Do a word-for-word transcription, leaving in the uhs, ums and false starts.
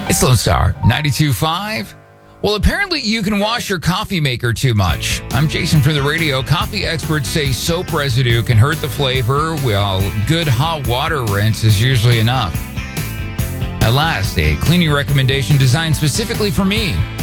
It's Lone Star ninety-two point five. Well, apparently you can wash your coffee maker too much. I'm Jason from the radio. Coffee experts say soap residue can hurt the flavor, while good hot water rinse is usually enough. At last, a cleaning recommendation designed specifically for me.